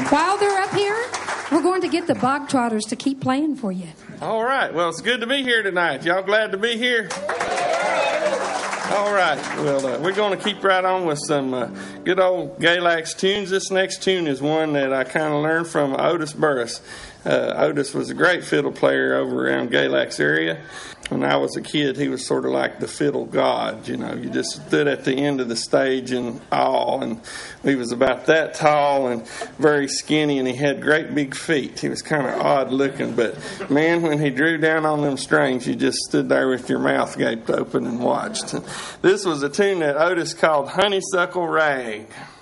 While they're up here, we're going to get the Bog Trotters to keep playing for you. All right. Well, it's good to be here tonight. Y'all glad to be here? All right. Well, we're going to keep right on with some good old Galax tunes. This next tune is one that I kind of learned from Otis Burris. Otis was a great fiddle player over around Galax area. When I was a kid, he was sort of like the fiddle god. You know, you just stood at the end of the stage in awe, and he was about that tall and very skinny, and he had great big feet. He was kind of odd looking, but man, when he drew down on them strings, you just stood there with your mouth gaped open and watched. This was a tune that Otis called Honeysuckle Rag.